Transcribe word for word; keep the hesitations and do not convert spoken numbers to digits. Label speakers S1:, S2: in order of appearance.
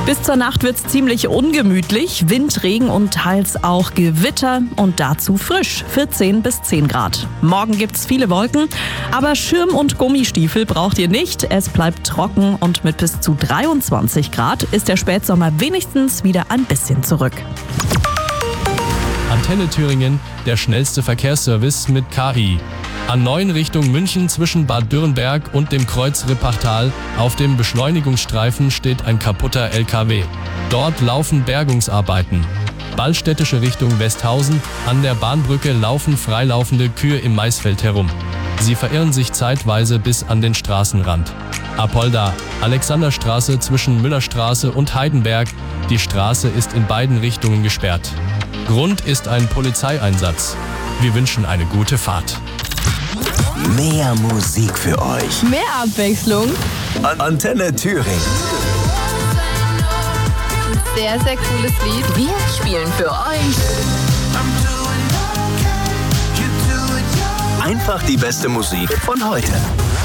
S1: Bis zur Nacht wird's ziemlich ungemütlich. Wind, Regen und teils auch Gewitter und dazu frisch, vierzehn bis zehn Grad. Morgen gibt's viele Wolken, aber Schirm und Gummistiefel braucht ihr nicht. Es bleibt trocken und mit bis zu dreiundzwanzig Grad ist der Spätsommer wenigstens wieder ein bisschen zurück.
S2: Antenne Thüringen, der schnellste Verkehrsservice mit K I. A neun Richtung München zwischen Bad Dürrenberg und dem Kreuz Rippachtal. Auf dem Beschleunigungsstreifen steht ein kaputter L K W. Dort laufen Bergungsarbeiten. Ballstädtische Richtung Westhausen. An der Bahnbrücke laufen freilaufende Kühe im Maisfeld herum. Sie verirren sich zeitweise bis an den Straßenrand. Apolda, Alexanderstraße zwischen Müllerstraße und Heidenberg. Die Straße ist in beiden Richtungen gesperrt. Grund ist ein Polizeieinsatz. Wir wünschen eine gute Fahrt.
S3: Mehr Musik für euch.
S1: Mehr Abwechslung.
S3: An Antenne Thüringen.
S4: Sehr, sehr cooles Lied.
S1: Wir spielen für euch
S3: Einfach die beste Musik von heute.